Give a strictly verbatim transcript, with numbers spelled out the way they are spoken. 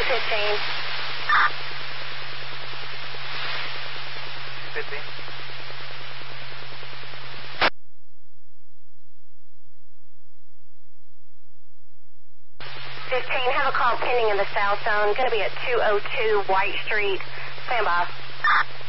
fifteen. fifteen. fifteen, have a call pending in the south zone. Going to be at two oh two White Street. Stand by.